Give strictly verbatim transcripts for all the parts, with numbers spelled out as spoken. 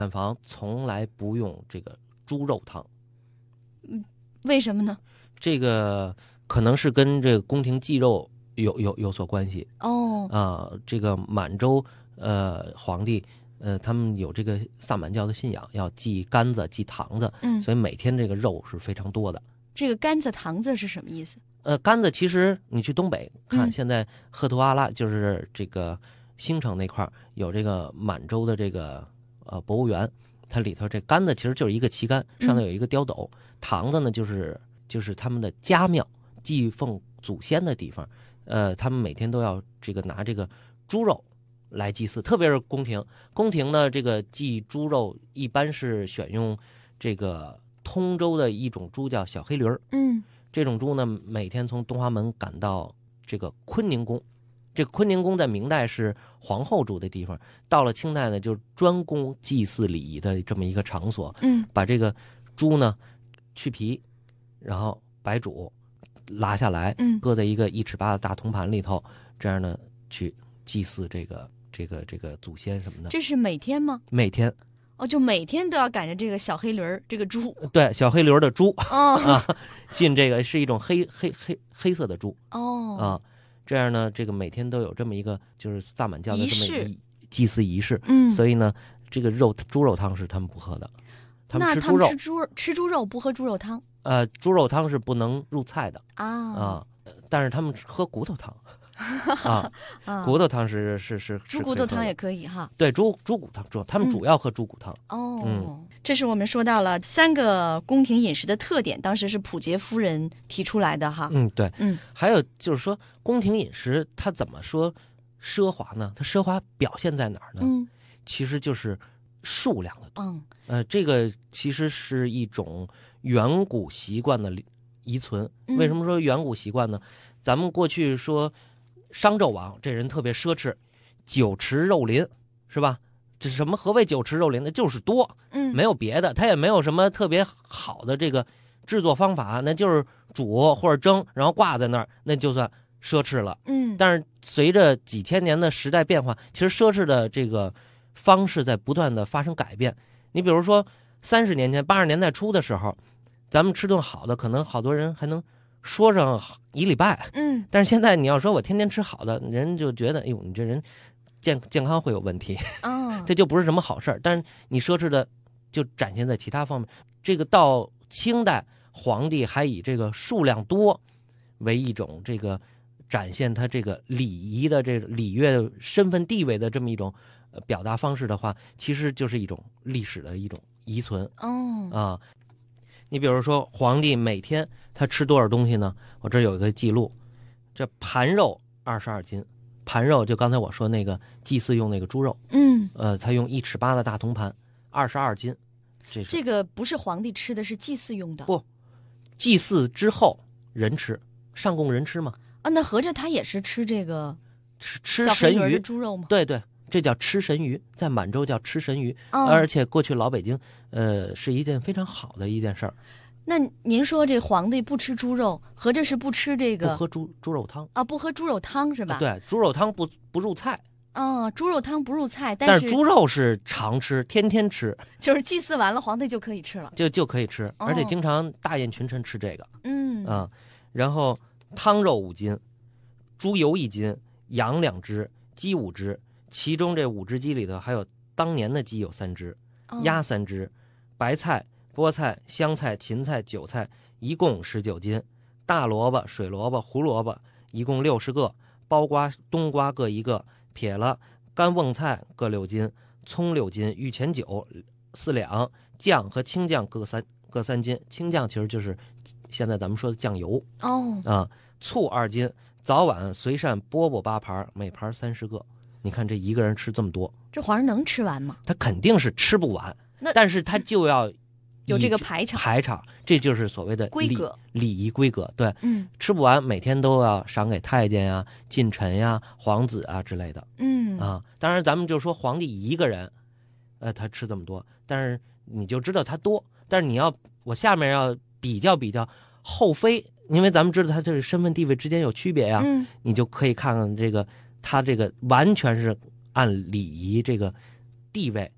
产房从来不用这个猪肉汤。 嗯，为什么呢？ 这个可能是跟这个宫廷祭肉有有有所关系。 哦， 啊、这个满洲呃皇帝呃他们有这个萨满教的信仰，要祭肝子祭堂子， 嗯， 所以每天这个肉是非常多的。 这个甘子堂子是什么意思？ 呃，肝子其实你去东北看， 嗯现在赫图阿拉就是这个兴城那块儿有这个满洲的这个呃博物园，它里头这杆子其实就是一个旗杆，上头有一个雕斗，堂子呢就是就是他们的家庙，祭奉祖先的地方。呃，他们每天都要这个拿这个猪肉来祭祀，特别是宫廷，宫廷呢这个祭猪肉一般是选用这个通州的一种猪叫小黑驴儿。 嗯这种猪呢，每天从东华门赶到这个坤宁宫。这个坤宁宫在明代是皇后住的地方，到了清代呢，就是专供祭祀礼仪的这么一个场所。 嗯， 把这个猪呢去皮，然后白煮，拉下来， 嗯搁在一个一尺八的大铜盘里头，这样呢去祭祀这个这个这个祖先什么的。 这是每天吗？ 每天哦，就每天都要赶着这个小黑驴儿，这个猪。 对小黑驴的猪哦啊，进这个是一种黑黑黑黑色的猪。 哦啊，这样呢，这个每天都有这么一个就是萨满教的这么仪式一祭祀仪式。 嗯， 所以呢，这个肉猪肉汤是他们不喝的，他们那吃猪肉。 他们吃猪吃猪肉不喝猪肉汤呃，猪肉汤是不能入菜的啊啊，但是他们喝骨头汤啊， 啊， 骨头汤是是是猪骨头汤也可可以哈。 以对猪猪骨汤主他们嗯主要喝猪骨汤。 哦， 嗯这是我们说到了三个宫廷饮食的特点，当时是溥杰夫人提出来的哈。 嗯，对， 嗯还有就是说宫廷饮食它怎么说奢华呢？它奢华表现在哪儿呢？ 嗯其实就是数量的多。 嗯呃，这个其实是一种远古习惯的遗存。 嗯为什么说远古习惯呢？咱们过去说商纣王这人特别奢侈，酒池肉林，是吧？这什么何谓酒池肉林呢？就是多， 嗯， 没有别的，他也没有什么特别好的这个制作方法，那就是煮或者蒸，然后挂在那儿，那就算奢侈了。 嗯， 但是随着几千年的时代变化，其实奢侈的这个方式在不断的发生改变。你比如说三十年前八十年代初的时候，咱们吃顿好的，可能好多人还能说上一礼拜。 嗯但是现在你要说我天天吃好的，人就觉得哎呦，你这人健健康会有问题， 啊， 这就不是什么好事儿。但是你奢侈的就展现在其他方面。这个到清代，皇帝还以这个数量多为一种这个展现他这个礼仪的这个礼乐身份地位的这么一种呃表达方式的话，其实就是一种历史的一种遗存哦， 啊。你比如说，皇帝每天他吃多少东西呢？我这有一个记录，这盘肉二十二斤，盘肉就刚才我说那个祭祀用那个猪肉， 嗯， 呃，他用一尺八的大铜盘，二十二斤，这是这个不是皇帝吃的，是祭祀用的。 不祭祀之后人吃，上供人吃嘛， 啊，那合着他也是吃这个吃吃小黑驴儿的神鱼， 猪肉吗？ 对对，这叫吃神鱼，在满洲叫吃神鱼， 哦， 而且过去老北京，呃，是一件非常好的一件事儿， 那您说这皇帝不吃猪肉，合着是不吃这个不喝猪猪肉汤， 啊？不喝猪肉汤是吧？， 对，猪肉汤不不入菜， 啊，猪肉汤不入菜，是但猪肉是常吃，天天吃， 就是祭祀完了，皇帝就可以吃了。 就就可以吃，而且哦经常大宴群臣吃这个嗯啊。然后汤肉五斤，猪油一斤，羊两只，鸡五只，其中这五只鸡里头还有当年的鸡有三只， 哦鸭三只，白菜、菠菜、香菜、芹菜、韭菜一共十九斤，大萝卜、水萝卜、胡萝卜一共六十个，包瓜、冬瓜各一个，撇了干瓮菜各六斤，葱六斤，玉泉酒四两，酱和青酱各三各三斤，青酱其实就是现在咱们说的酱油哦， 啊，醋二斤，早晚随膳饽饽八盘，每盘三十个。你看这一个人吃这么多， 这皇上能吃完吗？ 他肯定是吃不完， 那但是他就要有这个以排场排场，这就是所谓的礼规格礼仪规格。对， 嗯吃不完，每天都要赏给太监呀、近臣呀、皇子啊之类的嗯啊。当然，咱们就说皇帝一个人，呃，他吃这么多，但是你就知道他多。但是你要我下面要比较比较后妃，因为咱们知道他这个身份地位之间有区别呀， 嗯你就可以看看这个他这个完全是按礼仪这个地位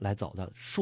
来走的。树